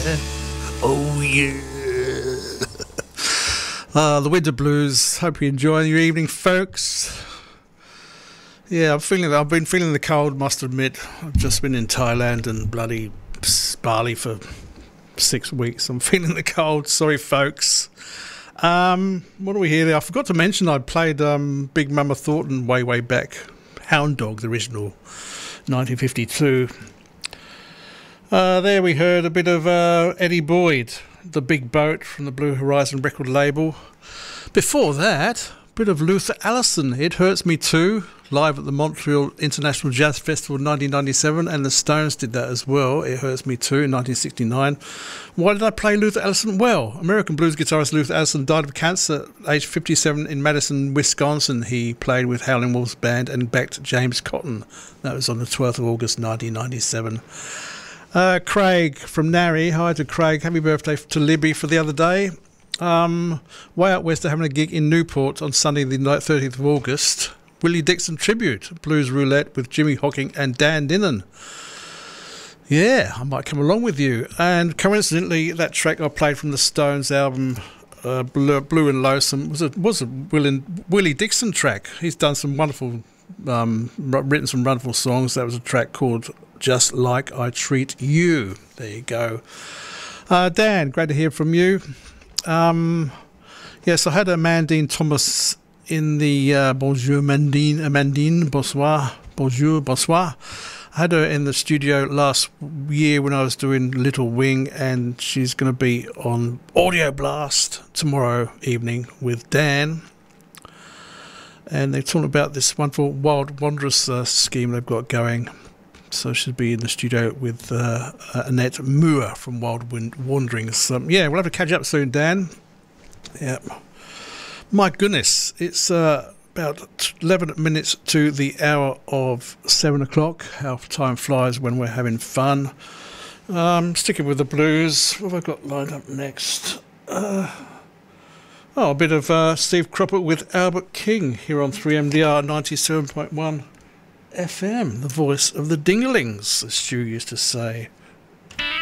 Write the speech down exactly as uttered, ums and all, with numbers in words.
Oh yeah. Uh, the Winter Blues. Hope you're enjoying your evening, folks. Yeah, I'm feeling. I've been feeling the cold. Must admit, I've just been in Thailand and bloody Bali for six weeks. I'm feeling the cold. Sorry, folks. Um, what do we hear there? I forgot to mention I played um, Big Mama Thornton way, way back. Hound Dog, the original, nineteen fifty-two. Uh, there we heard a bit of uh, Eddie Boyd, The Big Boat from the Blue Horizon record label. Before that, a bit of Luther Allison, It Hurts Me Too, live at the Montreal International Jazz Festival in nineteen ninety-seven, and the Stones did that as well, It Hurts Me Too, in nineteen sixty-nine. Why did I play Luther Allison? Well, American blues guitarist Luther Allison died of cancer at age fifty-seven in Madison, Wisconsin. He played with Howlin' Wolf's band and backed James Cotton. That was on the twelfth of August nineteen ninety-seven. Uh, Craig from Narry, hi to Craig, happy birthday to Libby for the other day. Um, way out west, they're having a gig in Newport on Sunday the thirtieth of August. Willie Dixon Tribute, Blues Roulette with Jimmy Hocking and Dan Dinnan. Yeah, I might come along with you. And coincidentally, that track I played from the Stones album, uh, Blue, Blue and Lonesome, was a, was a Willie, Willie Dixon track. He's done some wonderful, um, written some wonderful songs. That was a track called Just Like I Treat You. There you go. Uh, Dan, great to hear from you. Um, yes, I had a Mandine Thomas in the uh, Bonjour Mandine, Mandine, bonsoir, bonjour, bonsoir. I had her in the studio last year when I was doing Little Wing, and she's going to be on Audio Blast tomorrow evening with Dan. And they're talking about this wonderful Wild Wanderers uh, scheme they've got going. So she'll be in the studio with uh, Annette Moore from Wild Wind Wanderings. Um, yeah, we'll have to catch up soon, Dan. Yeah. My goodness, it's uh, about eleven minutes to the hour of seven o'clock. How time flies when we're having fun. Um, sticking with the blues, what have I got lined up next? Uh, oh, a bit of uh, Steve Cropper with Albert King here on three M D R ninety-seven point one F M, the voice of the Dinglings, as Stu used to say.